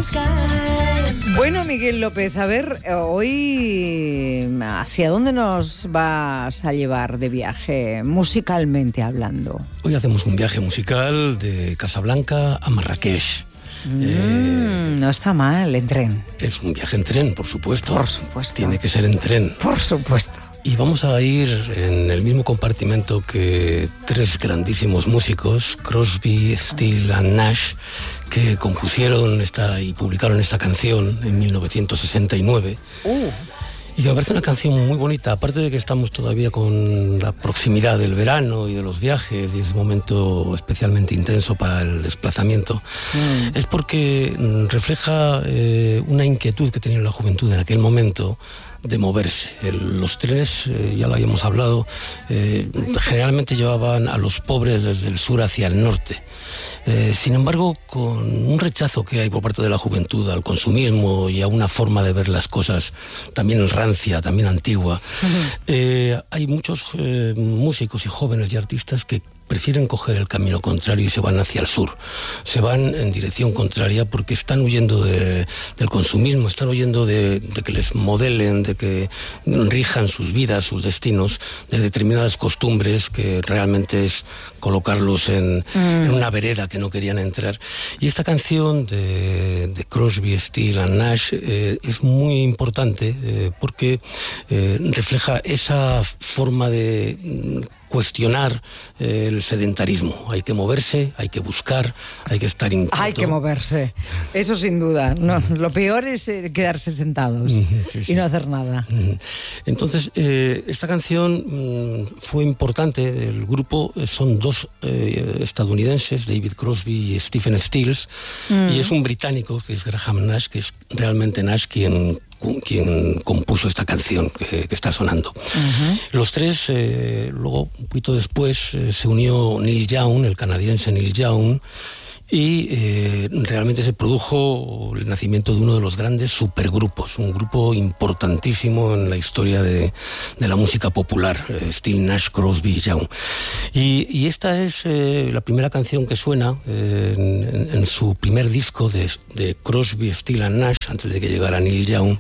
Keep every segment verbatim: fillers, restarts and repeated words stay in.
Bueno, Miguel López, a ver, hoy, ¿hacia dónde nos vas a llevar de viaje, musicalmente hablando? Hoy hacemos un viaje musical de Casablanca a Marrakech. Mm, eh, no está mal, en tren. Es un viaje en tren, por supuesto. Por supuesto. Tiene que ser en tren. Por supuesto. Y vamos a ir en el mismo compartimento que tres grandísimos músicos, Crosby, Stills and Nash, que compusieron esta y publicaron esta canción en mil novecientos sesenta y nueve. Uh. Y que me parece una canción muy bonita, aparte de que estamos todavía con la proximidad del verano y de los viajes, y es un momento especialmente intenso para el desplazamiento, mm. es porque refleja eh, una inquietud que tenía la juventud en aquel momento de moverse. El, los trenes, eh, ya lo habíamos hablado, eh, generalmente llevaban a los pobres desde el sur hacia el norte. Eh, sin embargo, con un rechazo que hay por parte de la juventud al consumismo y a una forma de ver las cosas también rancia, también antigua, uh-huh. eh, hay muchos eh, músicos y jóvenes y artistas que prefieren coger el camino contrario y se van hacia el sur. Se van en dirección contraria porque están huyendo de, del consumismo, están huyendo de, de que les modelen, de que rijan sus vidas, sus destinos, de determinadas costumbres que realmente es colocarlos en, mm. en una vereda que no querían entrar. Y esta canción de, de Crosby, Stills and Nash eh, es muy importante eh, porque eh, refleja esa forma de cuestionar eh, el sedentarismo. Hay que moverse, hay que buscar, hay que estar inquieto. Hay que moverse, eso sin duda. No, uh-huh. Lo peor es eh, quedarse sentados uh-huh, sí, sí. y no hacer nada. Uh-huh. Entonces, eh, esta canción um, fue importante. El grupo eh, son dos eh, estadounidenses, David Crosby y Stephen Stills, uh-huh. y es un británico, que es Graham Nash, que es realmente Nash quien quien compuso esta canción que, que está sonando. Uh-huh. Los tres, eh, luego, un poquito después, eh, se unió Neil Young, el canadiense Neil Young, y eh, realmente se produjo el nacimiento de uno de los grandes supergrupos, un grupo importantísimo en la historia de, de la música popular, eh, Stills, Nash, Crosby y Young. Y, y esta es eh, la primera canción que suena eh, en, en su primer disco de, de Crosby, Stills and Nash, antes de que llegara Neil Young,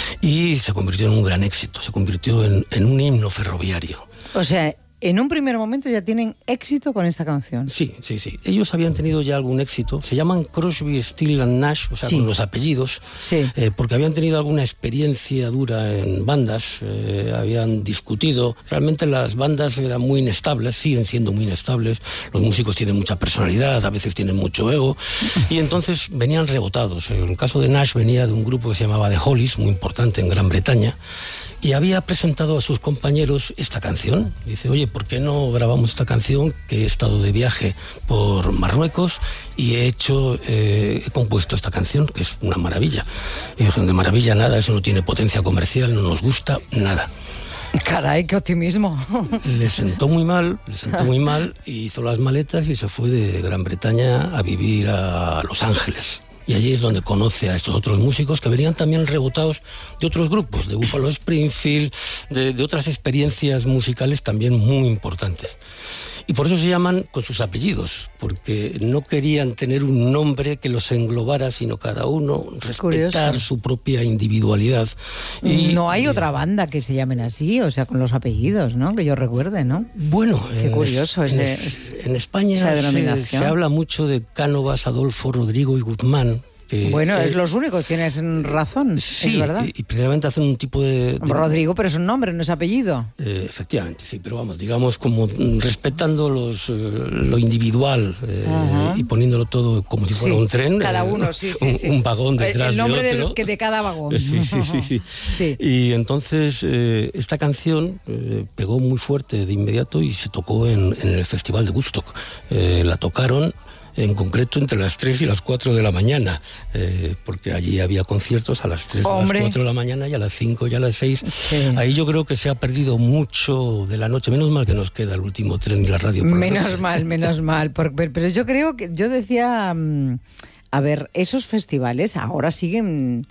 y se convirtió en un gran éxito, se convirtió en, en un himno ferroviario. O sea, en un primer momento ya tienen éxito con esta canción. Sí, sí, sí. Ellos habían tenido ya algún éxito. Se llaman Crosby, Stills and Nash, o sea, sí. con los apellidos, sí. eh, porque habían tenido alguna experiencia dura en bandas, eh, habían discutido. Realmente las bandas eran muy inestables, siguen siendo muy inestables. Los músicos tienen mucha personalidad, a veces tienen mucho ego, y entonces venían rebotados. En el caso de Nash venía de un grupo que se llamaba The Hollies, muy importante en Gran Bretaña, y había presentado a sus compañeros esta canción. Dice, oye, ¿por qué no grabamos esta canción? Que he estado de viaje por Marruecos y he hecho, eh, he compuesto esta canción, que es una maravilla. Y dijeron, de maravilla nada, eso no tiene potencia comercial, no nos gusta nada. Caray, qué optimismo. Le sentó muy mal, le sentó muy mal, y hizo las maletas y se fue de Gran Bretaña a vivir a Los Ángeles. Y allí es donde conoce a estos otros músicos que venían también rebotados de otros grupos, de Buffalo Springfield, de, de otras experiencias musicales también muy importantes. Y por eso se llaman con sus apellidos, porque no querían tener un nombre que los englobara, sino cada uno respetar Curioso. Su propia individualidad. Y, no hay y, otra banda que se llamen así, o sea, con los apellidos, ¿no? Que yo recuerde, ¿no? Bueno, qué curioso en, ese, en, en España se, se habla mucho de Cánovas, Adolfo, Rodrigo y Guzmán. Que, bueno, eh, es los únicos, tienes razón, sí, es verdad. Y, y precisamente hacen un tipo de, de... Rodrigo, pero es un nombre, no es apellido. Eh, efectivamente, sí, pero vamos, digamos, como respetando los, eh, lo individual eh, uh-huh. y poniéndolo todo como si fuera sí, un tren. Cada eh, uno, sí, sí, un, sí. un vagón detrás el, el nombre de otro. Del, que de cada vagón. Sí, sí, sí. sí. sí. Y entonces eh, esta canción eh, pegó muy fuerte de inmediato y se tocó en, en el Festival de Woodstock. Eh, la tocaron en concreto entre las tres y las cuatro de la mañana, eh, porque allí había conciertos a las tres, a las cuatro de la mañana y a las cinco y a las seis. Sí. Ahí yo creo que se ha perdido mucho de la noche. Menos mal que nos queda el último tren y la radio. Por menos la mal, menos mal. Porque, pero yo creo que, yo decía, a ver, esos festivales ahora siguen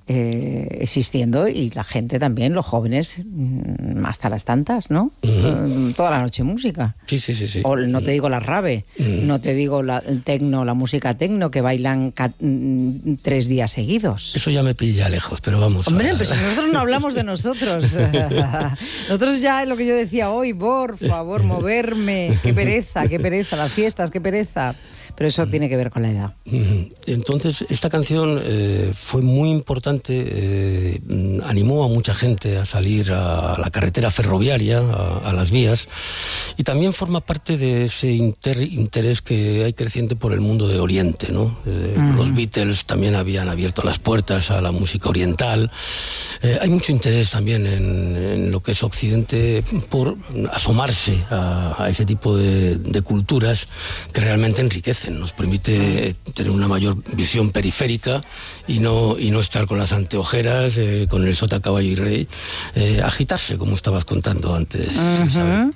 eh, existiendo, y la gente también, los jóvenes, hasta las tantas, ¿no? Uh-huh. Toda la noche música. Sí, sí, sí, sí. O no te digo la rave, uh-huh. no te digo la, el tecno, la música tecno, que bailan ca- tres días seguidos. Eso ya me pilla lejos, pero vamos. Hombre, a... pero si nosotros no hablamos de nosotros. Nosotros ya es lo que yo decía hoy, por favor, moverme. Qué pereza, qué pereza, las fiestas, qué pereza. Pero eso tiene que ver con la edad. Entonces, esta canción eh, fue muy importante, eh, animó a mucha gente a salir a la carretera ferroviaria, a, a las vías, y también forma parte de ese inter, interés que hay creciente por el mundo de Oriente, ¿no? Eh, uh-huh. Los Beatles también habían abierto las puertas a la música oriental. Eh, hay mucho interés también en, en lo que es Occidente por asomarse a, a ese tipo de, de culturas que realmente enriquecen. Nos permite tener una mayor visión periférica y no, y no estar con las anteojeras, eh, con el sota, caballo y rey, eh, agitarse, como estabas contando antes, uh-huh. Isabel.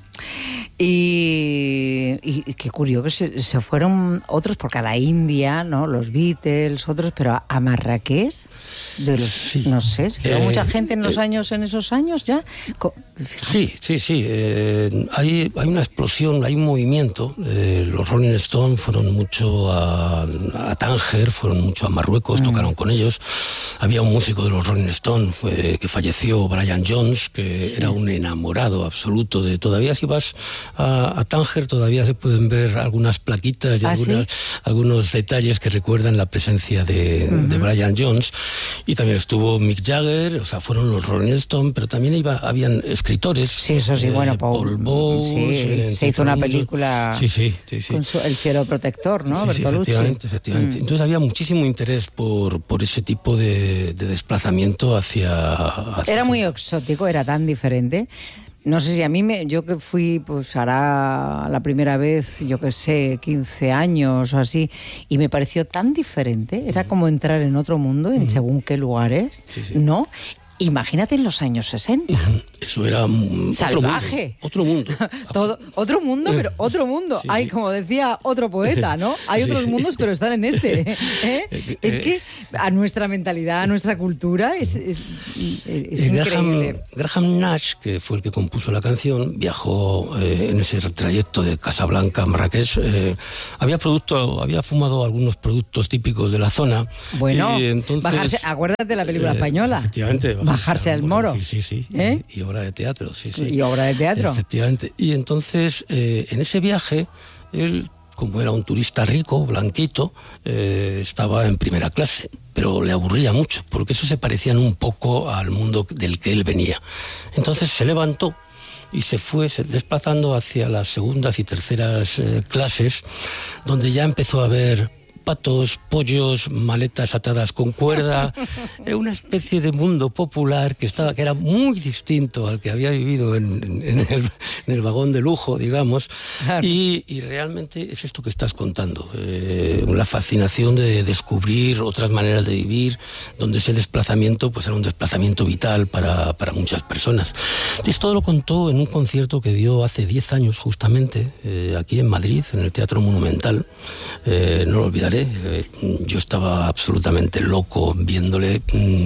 Y, y, y qué curioso que se, se fueron otros, porque a la India, ¿no? Los Beatles, otros, pero a, a Marrakech, de los, sí. no sé, se quedó eh, mucha gente en los eh, años, en esos años ya. Co- sí, sí, sí. Eh, hay, hay una explosión, hay un movimiento. Eh, los Rolling Stones fueron mucho a, a Tánger, fueron mucho a Marruecos, mm. tocaron con ellos. Había un músico de los Rolling Stones fue, que falleció, Brian Jones, que sí. era un enamorado absoluto de. Todavía si vas a, a Tánger todavía se pueden ver algunas plaquitas y ¿Ah, algunas, sí? algunos detalles que recuerdan la presencia de, uh-huh. de Brian Jones. Y también estuvo Mick Jagger, o sea, fueron los Rolling Stones, pero también iba, habían escritores. Sí, eso sí, eh, bueno, Paul, Paul Bowles, sí, eh, se hizo una película sí, sí, sí, sí. con su, El cielo protector, ¿no? Sí, sí, efectivamente, efectivamente. Mm. Entonces había muchísimo interés por, por ese tipo de, de desplazamiento hacia, hacia... Era muy exótico, era tan diferente. No sé si a mí, me, yo que fui, pues hará la primera vez, yo que sé, quince años o así, y me pareció tan diferente, era como entrar en otro mundo, en uh-huh. según qué lugares, sí, sí. ¿no? Imagínate en los años sesenta. Uh-huh. Eso era un salvaje. Otro mundo. Otro mundo. Todo, otro mundo, pero otro mundo. Sí, Hay, sí. como decía otro poeta, ¿no? Hay sí, otros sí. mundos, pero están en este. ¿eh? Eh, es que a nuestra mentalidad, a nuestra cultura, es, es, es eh, increíble. Graham, Graham Nash, que fue el que compuso la canción, viajó eh, en ese trayecto de Casablanca a Marrakech. Eh, había producto, había fumado algunos productos típicos de la zona. Bueno, y entonces, bajarse, acuérdate de la película eh, española. Efectivamente. Bajarse al moro. Sí, sí, sí. ¿Eh? Y, y obra de teatro, sí, sí. Y obra de teatro. Efectivamente. Y entonces, eh, en ese viaje, él, como era un turista rico, blanquito, eh, estaba en primera clase, pero le aburría mucho, porque eso se parecían un poco al mundo del que él venía. Entonces se levantó y se fue desplazando hacia las segundas y terceras eh, clases, donde ya empezó a ver patos, pollos, maletas atadas con cuerda, una especie de mundo popular que estaba, que era muy distinto al que había vivido en, en, el, en el vagón de lujo, digamos, claro. y, y realmente es esto que estás contando, eh, la fascinación de descubrir otras maneras de vivir, donde ese desplazamiento pues era un desplazamiento vital para, para muchas personas. Esto lo contó en un concierto que dio hace diez años justamente, eh, aquí en Madrid, en el Teatro Monumental, eh, no lo olvidaré. Yo estaba absolutamente loco viéndole,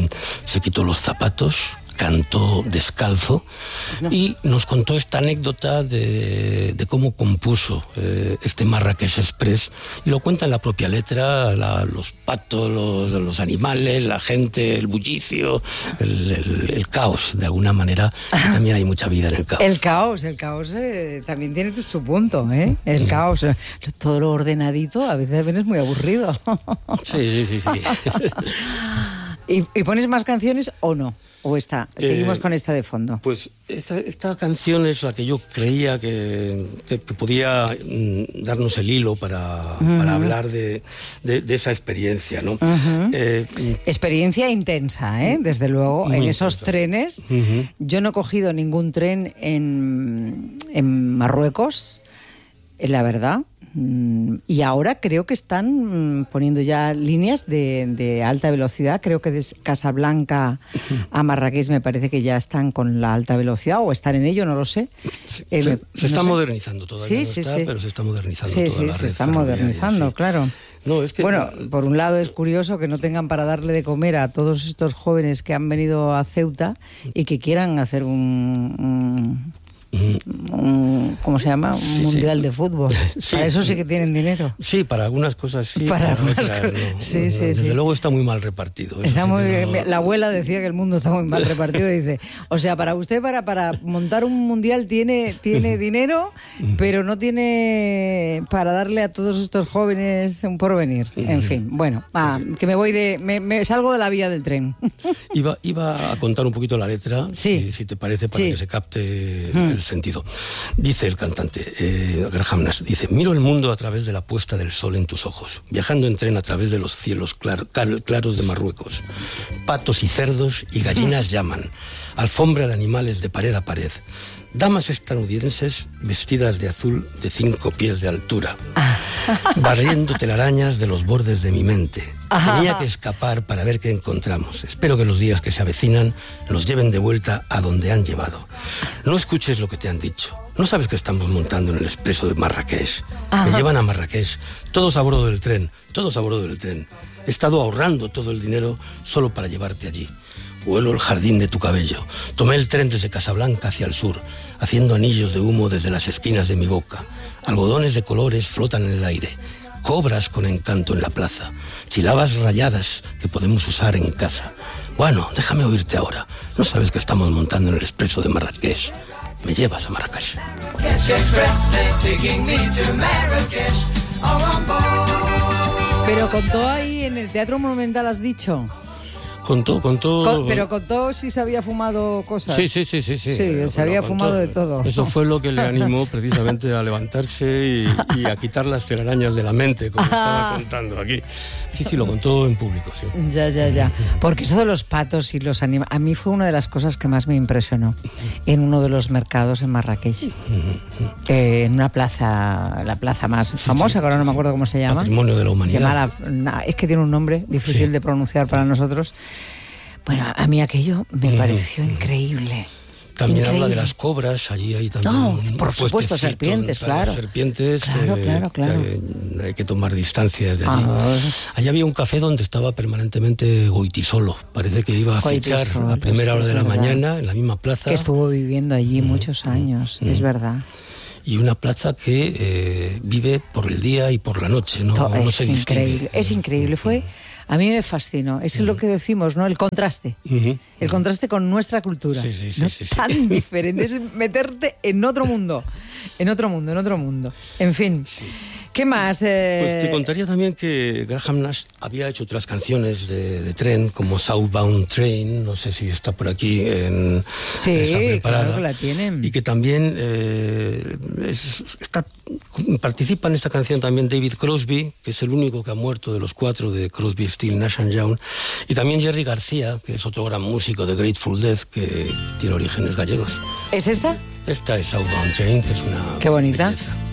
se quitó los zapatos, cantó descalzo no. y nos contó esta anécdota de, de cómo compuso eh, este Marrakech Express, y lo cuenta en la propia letra, la, los patos, los, los animales, la gente, el bullicio, el, el, el caos, de alguna manera. También hay mucha vida en el caos. El caos, el caos eh, también tiene su punto, ¿eh? El mm. caos, todo lo ordenadito a veces es muy aburrido. Sí, sí, sí, sí. ¿Y, ¿Y pones más canciones o no? ¿O esta? Seguimos eh, con esta de fondo. Pues esta, esta canción es la que yo creía que, que, que podía mm, darnos el hilo para, uh-huh. para hablar de, de, de esa experiencia, ¿no? Uh-huh. eh, experiencia intensa, ¿eh? Desde luego, en esos intensa. trenes. Uh-huh. Yo no he cogido ningún tren en, en Marruecos, la verdad. Y ahora creo que están poniendo ya líneas de, de alta velocidad. Creo que de Casablanca a Marrakech me parece que ya están con la alta velocidad, o están en ello, no lo sé. Sí, eh, se, me, se está no modernizando todavía, sí, no sí, está, sí. pero se está modernizando sí, toda sí, la se red está modernizando, sí. claro. No, es que... Bueno, por un lado es curioso que no tengan para darle de comer a todos estos jóvenes que han venido a Ceuta y que quieran hacer un... un Un, ¿cómo se llama? Un sí, mundial sí. de fútbol. Sí. Para eso sí que tienen dinero. Sí, para algunas cosas sí. Para, para algunas otras, cosas, no. sí, sí, Desde sí. luego está muy mal repartido. Está sí muy, no... La abuela decía que el mundo está muy mal repartido. Dice, o sea, para usted para, para montar un mundial tiene, tiene dinero, pero no tiene para darle a todos estos jóvenes un porvenir. En fin, bueno, ah, que me voy de... Me, me salgo de la vía del tren. Iba, iba a contar un poquito la letra, sí. si, si te parece, para sí. que se capte mm. el sentido. Dice el cantante, eh, Graham Nash, dice: miro el mundo a través de la puesta del sol en tus ojos, viajando en tren a través de los cielos clar, clar, claros de Marruecos. Patos y cerdos y gallinas llaman, alfombra de animales de pared a pared. Damas estadounidenses vestidas de azul de cinco pies de altura, barriendo telarañas de los bordes de mi mente. Tenía que escapar para ver qué encontramos. Espero que los días que se avecinan nos lleven de vuelta a donde han llevado. No escuches lo que te han dicho. ¿No sabes que estamos montando en el expreso de Marrakech? Me llevan a Marrakech, todos a bordo del tren, todos a bordo del tren. He estado ahorrando todo el dinero solo para llevarte allí. Huelo el jardín de tu cabello. Tomé el tren desde Casablanca hacia el sur, haciendo anillos de humo desde las esquinas de mi boca. Algodones de colores flotan en el aire. Cobras con encanto en la plaza. Sílabas rayadas que podemos usar en casa. Bueno, déjame oírte ahora. ¿No sabes que estamos montando en el expreso de Marrakech? Me llevas a Marrakech. Pero contó ahí en el Teatro Monumental, has dicho. Contó, contó... Con, pero contó si se había fumado cosas. Sí, sí, sí, sí. Sí, sí se bueno, había fumado contó, de todo. Eso fue lo que le animó precisamente a levantarse y, y a quitar las telarañas de la mente, como estaba contando aquí. Sí, sí, lo contó en público, sí. Ya, ya, ya. Porque eso de los patos y los animales... A mí fue una de las cosas que más me impresionó en uno de los mercados en Marrakech. Eh, en una plaza, la plaza más sí, famosa, sí, que ahora no me acuerdo cómo se llama. Patrimonio de la Humanidad. Se llama la, es que tiene un nombre difícil sí. de pronunciar para nosotros. Bueno, a mí aquello me mm. pareció increíble. También increíble. Habla de las cobras, allí hay también... No, por supuesto, serpientes, claro. Serpientes, claro, eh, claro, claro. Que hay que tomar distancias de allí. Ah, allí había un café donde estaba permanentemente Goitisolo. Parece que iba a Goitisolo, fichar a primera hora de la verdad. mañana, en la misma plaza. Que estuvo viviendo allí mm. muchos años, mm. es verdad. Y una plaza que eh, vive por el día y por la noche, no, no es se distingue. Increíble, es increíble, fue... A mí me fascinó, es lo que decimos, ¿no? El contraste, uh-huh. el contraste con nuestra cultura. Sí, sí, sí, no sí, es sí. tan diferente, es meterte en otro mundo, en otro mundo, en otro mundo. En fin, sí. ¿Qué más? Eh... Pues te contaría también que Graham Nash había hecho otras canciones de, de tren, como Southbound Train, no sé si está por aquí en sí, está preparada, claro que la tienen. Y que también eh, es, está, participa en esta canción también David Crosby, que es el único que ha muerto de los cuatro de Crosby, Stills, Nash and Young, y también Jerry García, que es otro gran músico de Grateful Dead, que tiene orígenes gallegos. ¿Es esta? Esta es Southbound Train, que es una Qué bonita. belleza.